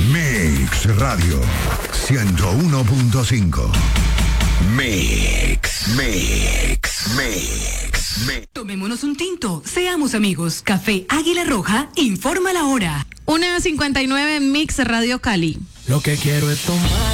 Mix Radio 101.5. Mix. Tomémonos un tinto, seamos amigos. Café Águila Roja informa la hora. 1:59 Mix Radio Cali. Lo que quiero es tomar.